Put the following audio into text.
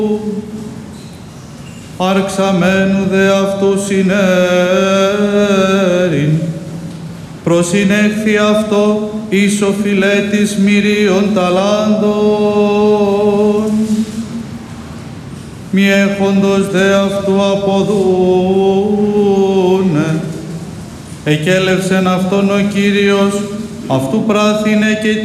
Αρξαμένου δε αυτού συνέρην, προσυνέχθη αυτό εις οφειλέτης μυρίων ταλάντων. Μη έχοντος δε αυτού αποδούνε, εκέλευσεν αυτόν ο Κύριος, αυτού πράθυνε και